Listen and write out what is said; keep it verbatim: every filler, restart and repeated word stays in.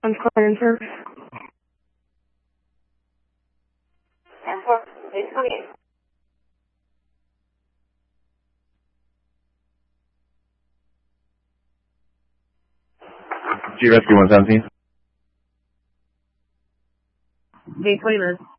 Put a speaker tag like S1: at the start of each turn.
S1: I'm calling service.
S2: ten four, please come in.
S3: G Rescue one seventeen.
S1: Day twenty minutes.